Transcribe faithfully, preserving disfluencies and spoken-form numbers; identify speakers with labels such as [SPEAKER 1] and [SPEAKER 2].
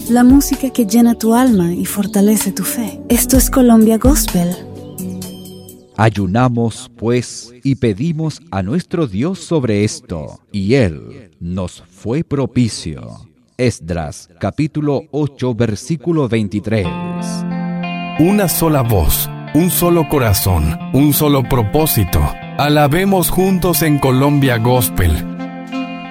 [SPEAKER 1] la música que llena tu alma y fortalece tu fe. Esto es Colombia Gospel.
[SPEAKER 2] Ayunamos, pues, y pedimos a nuestro Dios sobre esto, y Él nos fue propicio. Esdras, capítulo ocho, versículo veintitrés.
[SPEAKER 3] Una sola voz, un solo corazón, un solo propósito. Alabemos juntos en Colombia Gospel.